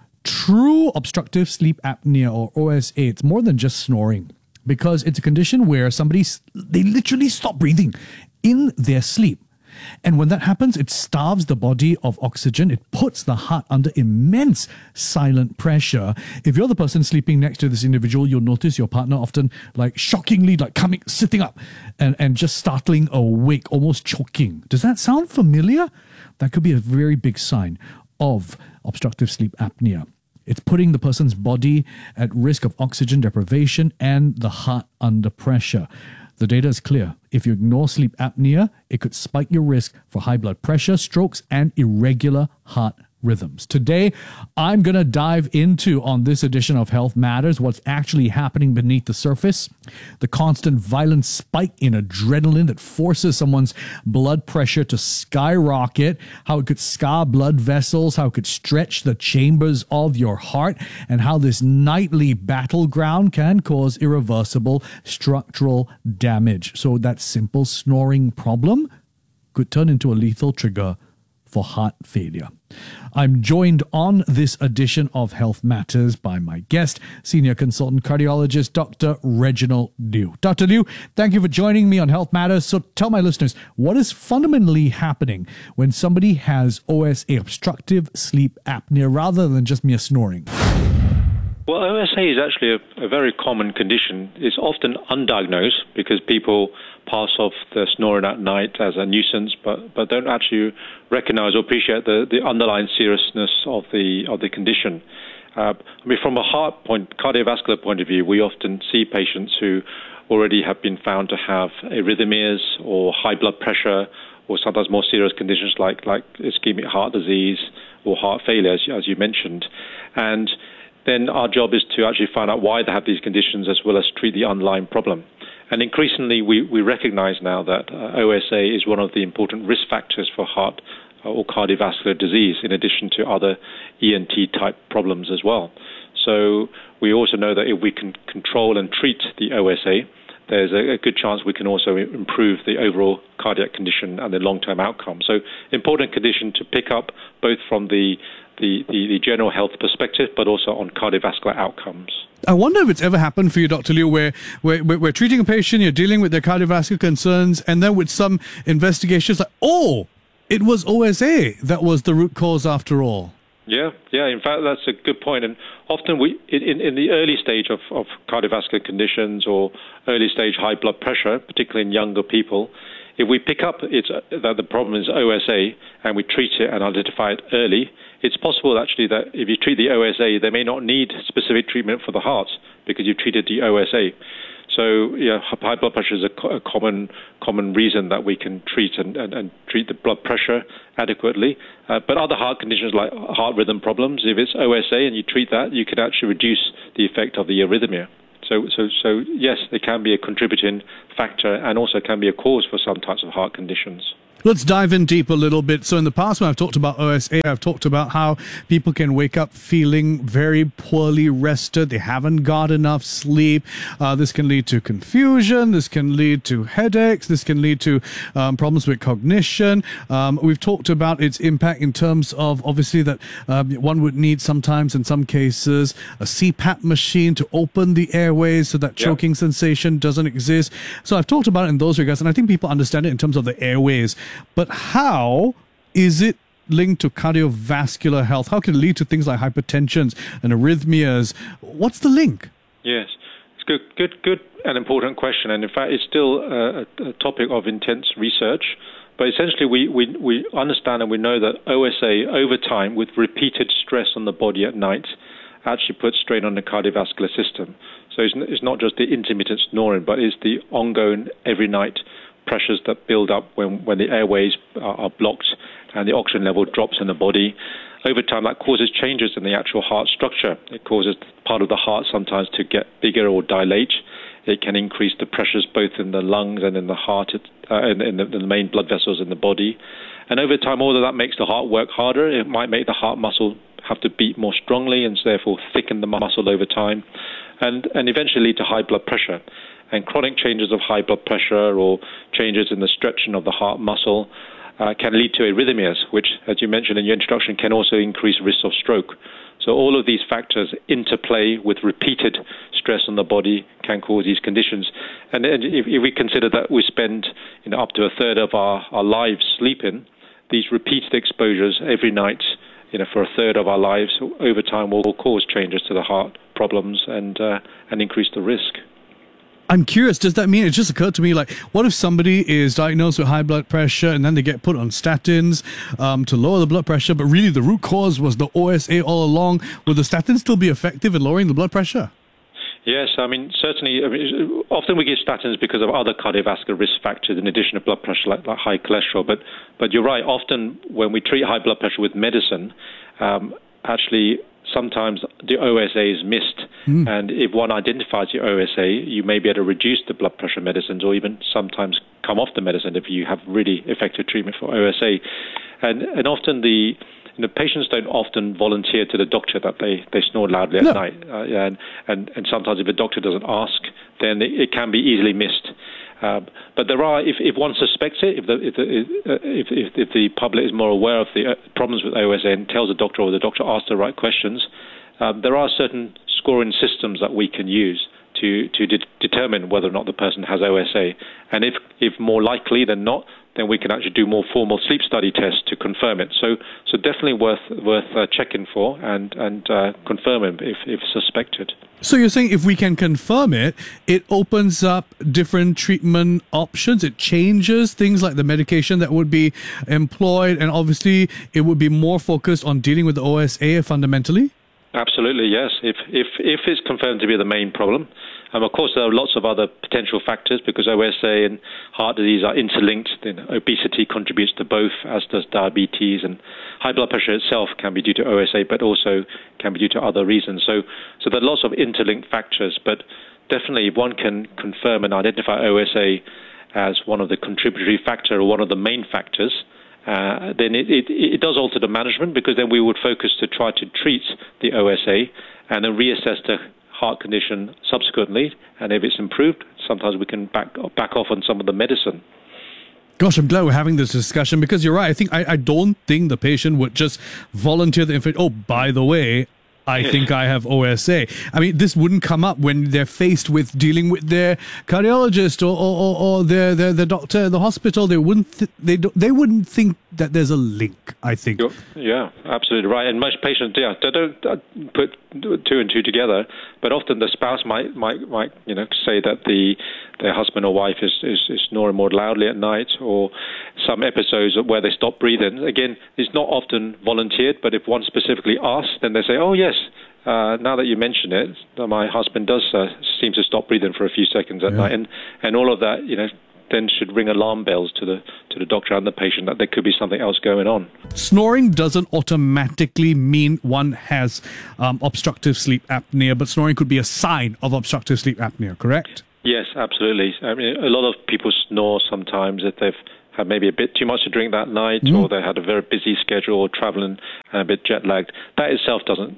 True obstructive sleep apnea, or OSA, it's more than just snoring. Because it's a condition where they literally stop breathing in their sleep. And when that happens, it starves the body of oxygen. It puts the heart under immense silent pressure. If you're the person sleeping next to this individual, you'll notice your partner often shockingly sitting up and just startling awake, almost choking. Does that sound familiar? That could be a very big sign of obstructive sleep apnea. It's putting the person's body at risk of oxygen deprivation and the heart under pressure. The data is clear. If you ignore sleep apnea, it could spike your risk for high blood pressure, strokes, and irregular heart rhythms. Today, I'm going to dive into, on this edition of Health Matters, what's actually happening beneath the surface, the constant violent spike in adrenaline that forces someone's blood pressure to skyrocket, how it could scar blood vessels, how it could stretch the chambers of your heart, and how this nightly battleground can cause irreversible structural damage. So that simple snoring problem could turn into a lethal trigger for heart failure. I'm joined on this edition of Health Matters by my guest, senior consultant cardiologist, Dr. Reginald Liu. Dr. Liu, thank you for joining me on Health Matters. So tell my listeners, what is fundamentally happening when somebody has OSA, obstructive sleep apnea, rather than just mere snoring? Well, OSA is actually a very common condition. It's often undiagnosed because people pass off the snoring at night as a nuisance, but don't actually recognize or appreciate the underlying seriousness of the condition. From a cardiovascular point of view, we often see patients who already have been found to have arrhythmias or high blood pressure, or sometimes more serious conditions like ischemic heart disease or heart failure, as you mentioned. And then our job is to actually find out why they have these conditions as well as treat the underlying problem. And increasingly, we recognize now that OSA is one of the important risk factors for heart or cardiovascular disease, in addition to other ENT-type problems as well. So we also know that if we can control and treat the OSA, there's a good chance we can also improve the overall cardiac condition and the long-term outcome. So important condition to pick up both from the general health perspective, but also on cardiovascular outcomes. I wonder if it's ever happened for you, Dr. Liu, where we're treating a patient, you're dealing with their cardiovascular concerns, and then with some investigations like, oh, it was OSA that was the root cause after all. Yeah. In fact, that's a good point. And often in the early stage of cardiovascular conditions or early stage high blood pressure, particularly in younger people, if we pick up that the problem is OSA and we treat it and identify it early, it's possible actually that if you treat the OSA, they may not need specific treatment for the heart because you've treated the OSA. So high blood pressure is a common reason that we can treat and treat the blood pressure adequately. But other heart conditions like heart rhythm problems, if it's OSA and you treat that, you can actually reduce the effect of the arrhythmia. So yes, it can be a contributing factor and also can be a cause for some types of heart conditions. Let's dive in deep a little bit. So in the past, when I've talked about OSA, I've talked about how people can wake up feeling very poorly rested. They haven't got enough sleep. This can lead to confusion. This can lead to headaches. This can lead to problems with cognition. We've talked about its impact in terms of obviously that one would need sometimes, in some cases, a CPAP machine to open the airways so that choking sensation doesn't exist. So I've talked about it in those regards, and I think people understand it in terms of the airways. But how is it linked to cardiovascular health? How can it lead to things like hypertensions and arrhythmias? What's the link? Yes, it's good and important question. And in fact, it's still a topic of intense research. But essentially, we understand and we know that OSA over time with repeated stress on the body at night actually puts strain on the cardiovascular system. So it's not just the intermittent snoring, but it's the ongoing every night pressures that build up when the airways are blocked and the oxygen level drops in the body. Over time, that causes changes in the actual heart structure. It causes part of the heart sometimes to get bigger or dilate. It can increase the pressures both in the lungs and in the heart, in the main blood vessels in the body. And over time, all of that makes the heart work harder. It might make the heart muscle have to beat more strongly and therefore thicken the muscle over time and eventually lead to high blood pressure. And chronic changes of high blood pressure or changes in the stretching of the heart muscle can lead to arrhythmias, which, as you mentioned in your introduction, can also increase risk of stroke. So all of these factors interplay with repeated stress on the body can cause these conditions. And if we consider that we spend up to a third of our lives sleeping, these repeated exposures every night for a third of our lives over time will cause changes to the heart problems and increase the risk. I'm curious, does that mean, it just occurred to me, like, what if somebody is diagnosed with high blood pressure and then they get put on statins to lower the blood pressure, but really the root cause was the OSA all along? Will the statins still be effective in lowering the blood pressure? Yes, certainly. Often we give statins because of other cardiovascular risk factors in addition to blood pressure, like high cholesterol. But you're right, often when we treat high blood pressure with medicine, actually sometimes the OSA is missed. And if one identifies the OSA, you may be able to reduce the blood pressure medicines or even sometimes come off the medicine if you have really effective treatment for OSA. And often the patients don't often volunteer to the doctor that they snore loudly at night. And sometimes if the doctor doesn't ask, then it can be easily missed. But there are, if one suspects it, if the public is more aware of the problems with OSA and tells the doctor or the doctor asks the right questions, there are certain scoring systems that we can use to determine whether or not the person has OSA. And if more likely than not, then we can actually do more formal sleep study tests to confirm it. So definitely worth checking for and confirming if suspected. So you're saying if we can confirm it, it opens up different treatment options. It changes things like the medication that would be employed, and obviously it would be more focused on dealing with the OSA fundamentally? Absolutely, yes. If it's confirmed to be the main problem. Of course, there are lots of other potential factors because OSA and heart disease are interlinked. Obesity contributes to both, as does diabetes, and high blood pressure itself can be due to OSA, but also can be due to other reasons. So there are lots of interlinked factors, but definitely if one can confirm and identify OSA as one of the contributory factor or one of the main factors, then it does alter the management because then we would focus to try to treat the OSA and then reassess the heart condition subsequently, and if it's improved, sometimes we can back off on some of the medicine. Gosh, I'm glad we're having this discussion because you're right. I don't think the patient would just volunteer the information. Oh, by the way, I think I have OSA. I mean, this wouldn't come up when they're faced with dealing with their cardiologist or their doctor at the hospital. They wouldn't think that there's a link, I think. Yeah, absolutely right. And most patients, they don't put two and two together, but often the spouse might say that their husband or wife is snoring more loudly at night, or some episodes where they stop breathing. Again, it's not often volunteered, but if one specifically asks, then they say, oh yes, now that you mention it, my husband does seem to stop breathing for a few seconds at night, and all of that, then should ring alarm bells to the doctor and the patient that there could be something else going on. Snoring doesn't automatically mean one has obstructive sleep apnea, but snoring could be a sign of obstructive sleep apnea, correct? Yes, absolutely. I mean, a lot of people snore sometimes if they've had maybe a bit too much to drink that night, or they had a very busy schedule, or traveling and a bit jet lagged. That itself doesn't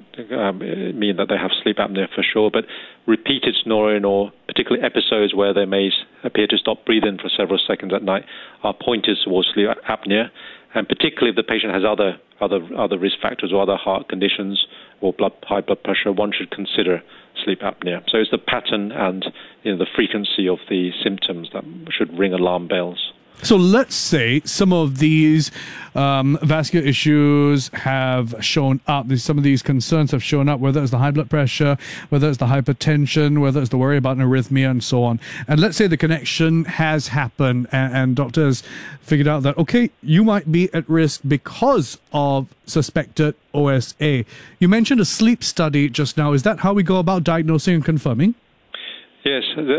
mean that they have sleep apnea for sure, but repeated snoring, or particularly episodes where they may appear to stop breathing for several seconds at night, are pointers towards sleep apnea. And particularly if the patient has other risk factors or other heart conditions or high blood pressure, one should consider sleep apnea. So it's the pattern and the frequency of the symptoms that should ring alarm bells. So let's say some of these vascular issues have shown up. Some of these concerns have shown up, whether it's the high blood pressure, whether it's the hypertension, whether it's the worry about an arrhythmia and so on. And let's say the connection has happened and doctors figured out that, okay, you might be at risk because of suspected OSA. You mentioned a sleep study just now. Is that how we go about diagnosing and confirming? Yes.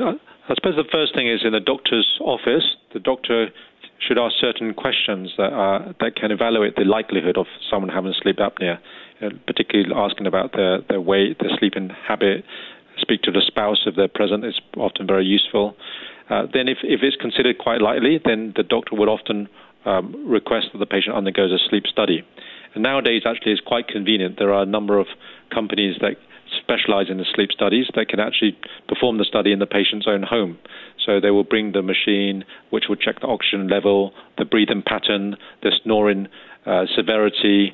I suppose the first thing is in the doctor's office, the doctor should ask certain questions that can evaluate the likelihood of someone having sleep apnea, particularly asking about their weight, their sleeping habit. Speak to the spouse if they're present is often very useful. Then if it's considered quite likely, then the doctor would often request that the patient undergoes a sleep study. And nowadays, actually, it's quite convenient. There are a number of companies that specialize in the sleep studies that can actually perform the study in the patient's own home. So they will bring the machine, which will check the oxygen level, the breathing pattern, the snoring severity,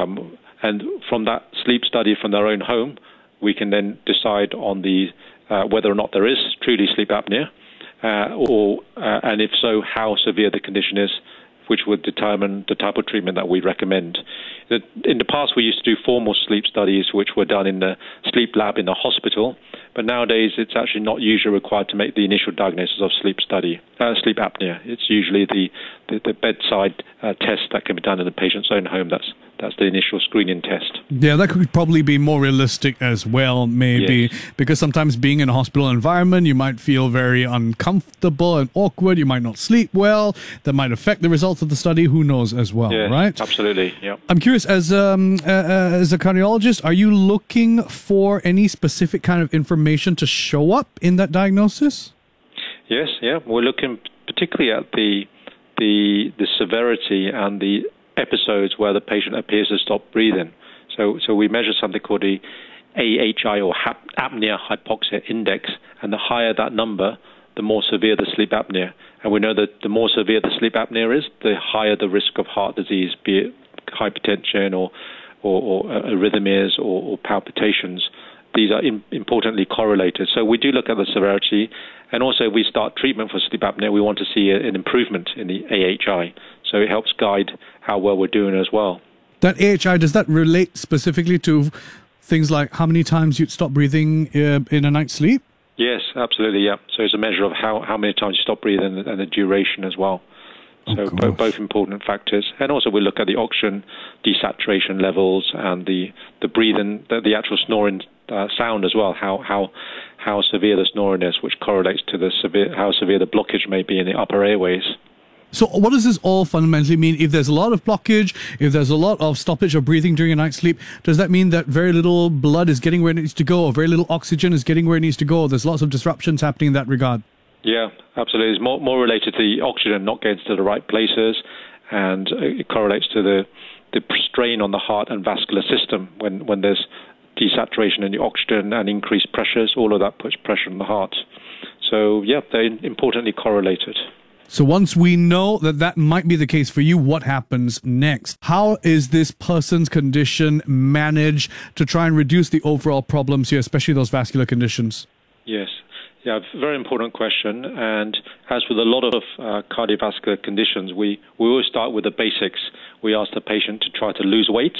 and from that sleep study from their own home, we can then decide on the whether or not there is truly sleep apnea, and if so, how severe the condition is, which would determine the type of treatment that we recommend. In the past, we used to do formal sleep studies, which were done in the sleep lab in the hospital, but nowadays it's actually not usually required to make the initial diagnosis of sleep apnea. It's usually the bedside test that can be done in the patient's own home. That's the initial screening test. Yeah, that could probably be more realistic as well, maybe, because sometimes being in a hospital environment, you might feel very uncomfortable and awkward. You might not sleep well. That might affect the results of the study. Who knows as well, right? Absolutely, yeah. I'm curious, as a cardiologist, are you looking for any specific kind of information to show up in that diagnosis? Yes, yeah. We're looking particularly at the severity and the episodes where the patient appears to stop breathing. So we measure something called the AHI, or apnea hypoxia index, and the higher that number, the more severe the sleep apnea. And we know that the more severe the sleep apnea is, the higher the risk of heart disease, be it hypertension or arrhythmias or palpitations. These are importantly correlated. So we do look at the severity, and also if we start treatment for sleep apnea, we want to see an improvement in the AHI. So it helps guide how well we're doing as well. That AHI, does that relate specifically to things like how many times you'd stop breathing in a night's sleep? Yes, absolutely, yeah. So it's a measure of how many times you stop breathing and the duration as well. So both important factors. And also we look at the oxygen desaturation levels and the breathing, the actual snoring sound as well, how severe the snoring is, which correlates to how severe the blockage may be in the upper airways. So what does this all fundamentally mean? If there's a lot of blockage, if there's a lot of stoppage of breathing during a night's sleep, does that mean that very little blood is getting where it needs to go, or very little oxygen is getting where it needs to go? There's lots of disruptions happening in that regard. Yeah, absolutely. It's more related to the oxygen not getting to the right places, and it correlates to the strain on the heart and vascular system when there's desaturation in the oxygen and increased pressures, all of that puts pressure on the heart. So, yeah, they're importantly correlated. So once we know that that might be the case for you, what happens next? How is this person's condition managed to try and reduce the overall problems here, especially those vascular conditions? Yes. Yeah, very important question. And as with a lot of cardiovascular conditions, we always start with the basics. We ask the patient to try to lose weight,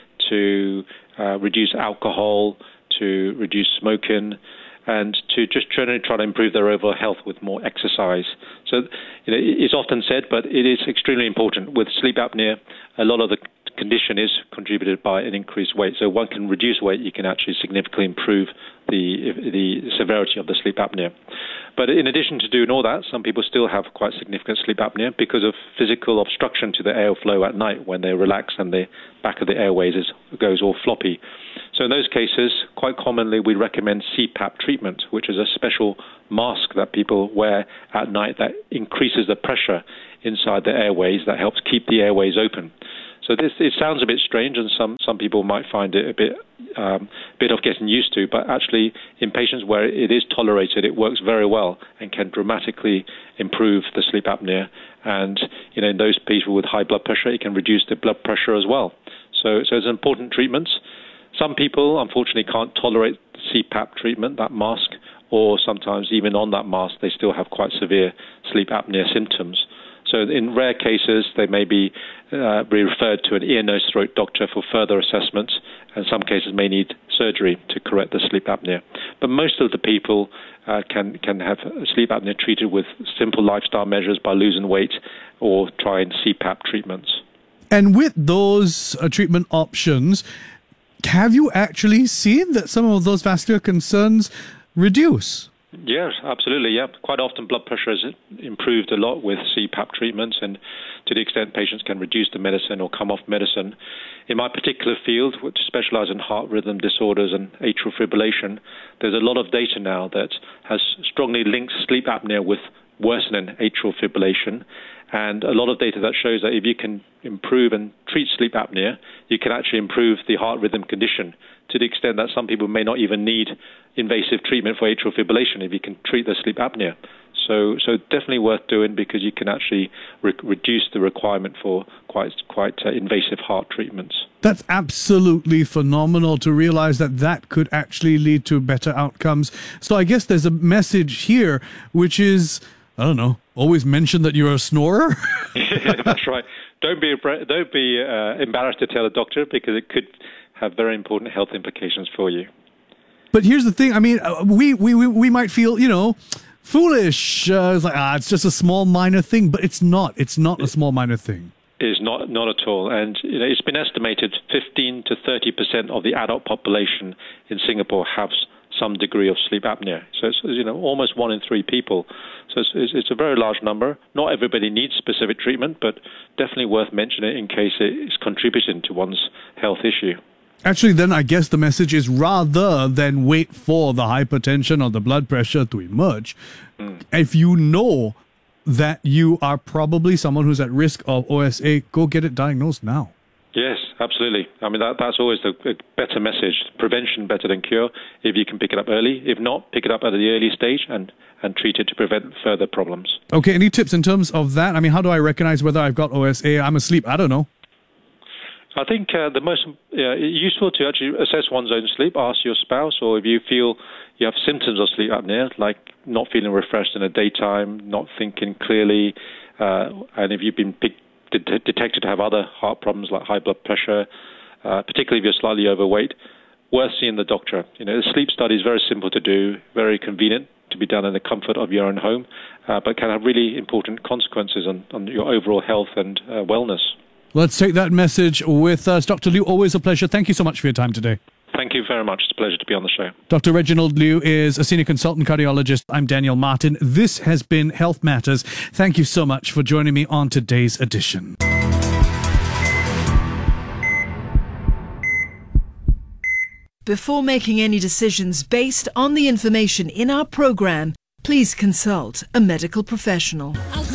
to reduce alcohol, to reduce smoking, and to just generally try to improve their overall health with more exercise. So it's often said, but it is extremely important. With sleep apnea, a lot of the condition is contributed by an increased weight. So one can reduce weight, you can actually significantly improve the severity of the sleep apnea. But in addition to doing all that, some people still have quite significant sleep apnea because of physical obstruction to the airflow at night when they relax and the back of the airways goes all floppy. So in those cases, quite commonly we recommend CPAP treatment, which is a special mask that people wear at night that increases the pressure inside the airways that helps keep the airways open. So it sounds a bit strange, and some people might find it a bit of getting used to, but actually in patients where it is tolerated, it works very well and can dramatically improve the sleep apnea. And in those people with high blood pressure, it can reduce the blood pressure as well. So it's an important treatment. Some people, unfortunately, can't tolerate CPAP treatment, that mask, or sometimes even on that mask, they still have quite severe sleep apnea symptoms. So in rare cases, they may be referred to an ear, nose, throat doctor for further assessment, and some cases may need surgery to correct the sleep apnea. But most of the people can have sleep apnea treated with simple lifestyle measures by losing weight or trying CPAP treatments. And with those treatment options, have you actually seen that some of those vascular concerns reduce? Yes, absolutely. Yeah, quite often blood pressure has improved a lot with CPAP treatments, and to the extent patients can reduce the medicine or come off medicine. In my particular field, which specialises in heart rhythm disorders and atrial fibrillation, there's a lot of data now that has strongly linked sleep apnea with worsening atrial fibrillation, and a lot of data that shows that if you can improve and treat sleep apnea, you can actually improve the heart rhythm condition, to the extent that some people may not even need invasive treatment for atrial fibrillation if you can treat their sleep apnea. So definitely worth doing, because you can actually reduce the requirement for quite invasive heart treatments. That's absolutely phenomenal to realize that could actually lead to better outcomes. So I guess there's a message here, which is, I don't know, always mention that you're a snorer. Yeah, that's right. Don't be embarrassed to tell a doctor, because it could have very important health implications for you. But here's the thing. I mean, we might feel, foolish. It's like, it's just a small minor thing, but it's not. It's not a small minor thing. It is not at all. And it's been estimated 15 to 30% of the adult population in Singapore have some degree of sleep apnea. So it's almost 1 in 3 people. So it's a very large number. Not everybody needs specific treatment, but definitely worth mentioning in case it is contributing to one's health issue. Actually, then I guess the message is, rather than wait for the hypertension or the blood pressure to emerge, if you know that you are probably someone who's at risk of OSA, go get it diagnosed now. Yes, absolutely. I mean, that's always the better message. Prevention better than cure, if you can pick it up early. If not, pick it up at the early stage and treat it to prevent further problems. Okay, any tips in terms of that? I mean, how do I recognize whether I've got OSA? I'm asleep. I don't know. I think the most useful to actually assess one's own sleep. Ask your spouse, or if you feel you have symptoms of sleep apnea, like not feeling refreshed in the daytime, not thinking clearly, and if you've been detected to have other heart problems like high blood pressure, particularly if you're slightly overweight, worth seeing the doctor. The sleep study is very simple to do, very convenient to be done in the comfort of your own home, but can have really important consequences on your overall health and wellness. Let's take that message with us. Dr. Liu, always a pleasure. Thank you so much for your time today. Thank you very much. It's a pleasure to be on the show. Dr. Reginald Liu is a senior consultant cardiologist. I'm Daniel Martin. This has been Health Matters. Thank you so much for joining me on today's edition. Before making any decisions based on the information in our program, please consult a medical professional.